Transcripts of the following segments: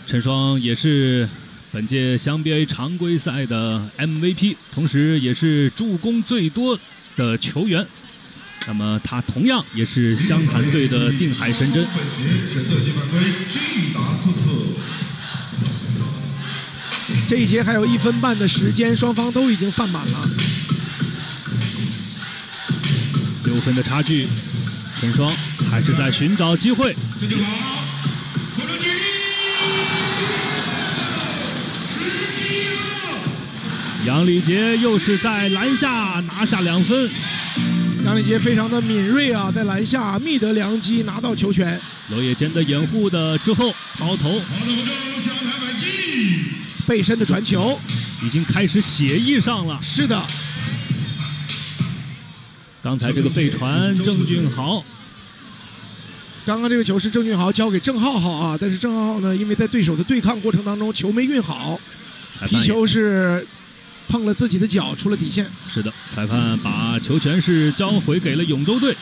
陈双也是本届湘 BA 常规赛的 MVP， 同时也是助攻最多的球员。那么他同样也是湘潭队的定海神针。 本节角色犯规，均打4次。 这一节还有1分半的时间，双方都已经犯满了。 6分的差距，陈双还是在寻找机会。 这就好，活动距离17了。 杨礼杰又是在篮下拿下2分。 杨礼杰非常的敏锐啊，在篮下觅得良机，拿到球权。 娄烨坚的掩护的之后抛投， 湘潭反击， 背身的传球， 已经开始写意上了。 是的， 刚才这个背传郑俊豪， 刚刚这个球是郑俊豪交给郑浩浩啊，但是郑浩浩呢，因为在对手的对抗过程当中球没运好，皮球是碰了自己的脚，出了底线。 是的，裁判把球权是交回给了永州队。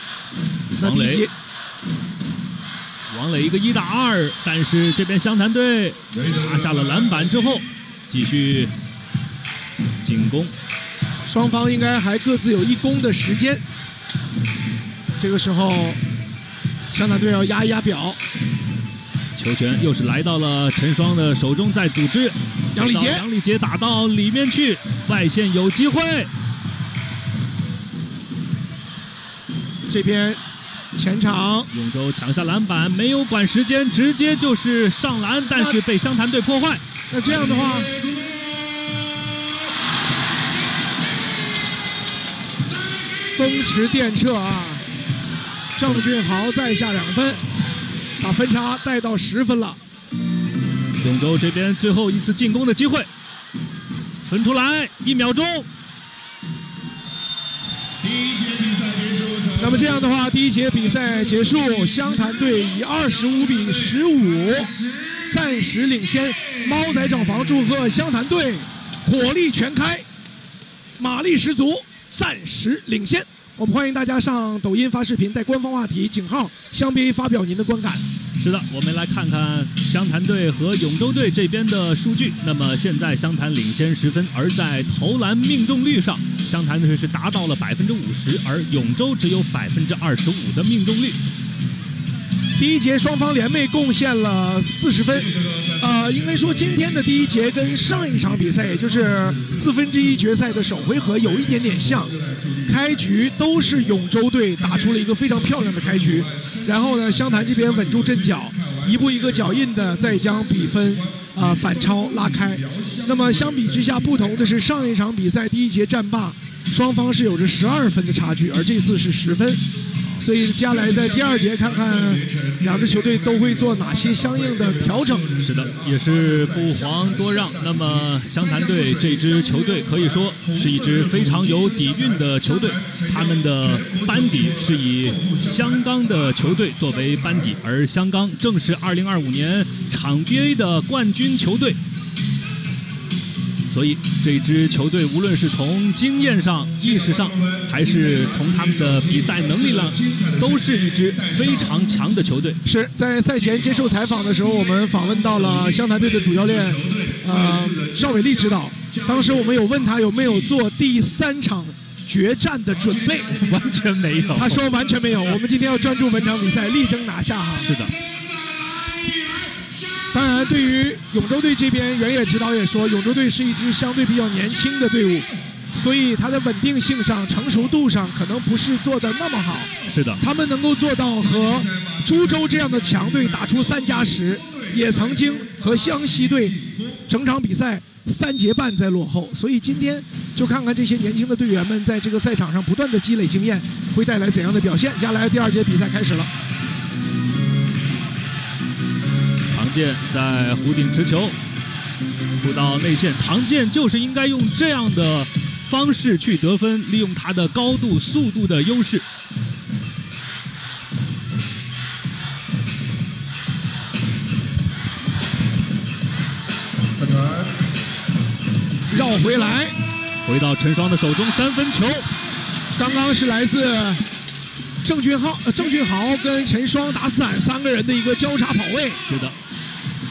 王磊一个1打2，但是这边湘潭队拿下了篮板之后，继续进攻。 双方应该还各自有1攻的时间。这个时候，湘潭队要压一压表。 球权又是来到了陈双的手中，在组织。 杨礼杰打到里面去，外线有机会。 这边前场永州抢下篮板，没有管时间，直接就是上篮，但是被湘潭队破坏。 那这样的话，风驰电掣啊！郑俊豪再下2分，把分差带到10分了。 永州这边最后一次进攻的机会，分出来1秒钟。 那么这样的话，第1节比赛结束，湘潭队以25比15暂时领先。猫仔找房祝贺湘潭队火力全开，马力十足，暂时领先。我们欢迎大家上抖音发视频，带官方话题井号湘 BA 发表您的观感。 是的，我们来看看湘潭队和永州队这边的数据。那么现在湘潭领先10分，而在投篮命中率上，湘潭队是达到了50%，而永州只有25%的命中率。 第1节双方联袂贡献了40分，应该说今天的第1节跟上一场比赛，也就是1/4决赛的首回合有一点点像。开局都是永州队打出了一个非常漂亮的开局，然后呢，湘潭这边稳住阵脚，一步一个脚印的再将比分反超拉开。那么相比之下，不同的是上一场比赛第1节战罢，双方是有着12分的差距，而这次是10分。所以接下来在第2节看看2支球队都会做哪些相应的调整。 是的，也是不遑多让。那么湘潭队这支球队可以说是一支非常有底蕴的球队，他们的班底是以湘钢的球队作为班底，而湘钢正是2025年场 BA 的冠军球队。所以这支球队无论是从经验上、意识上，还是从他们的比赛能力上，都是一支非常强的球队。 是在赛前接受采访的时候，我们访问到了湘潭队的主教练邵伟丽指导。当时我们有问他有没有做第3场决战的准备， 完全没有。 他说完全没有。我们今天要专注本场比赛，力争拿下哈。 是的。 当然，对于永州队这边，原野指导也说，永州队是一支相对比较年轻的队伍，所以它的稳定性上、成熟度上可能不是做的那么好。 是的， 他们能够做到和株洲这样的强队打出3+10，也曾经和湘西队整场比赛3节半在落后。所以今天就看看这些年轻的队员们在这个赛场上不断的积累经验，会带来怎样的表现。接下来第2节比赛开始了。 唐健在弧顶持球，扑到内线。唐健就是应该用这样的方式去得分，利用他的高度、速度的优势。 绕回来， 回到陈双的手中，3分球。 刚刚是来自郑俊豪跟陈双、达斯坦3个人的一个交叉跑位。 是的，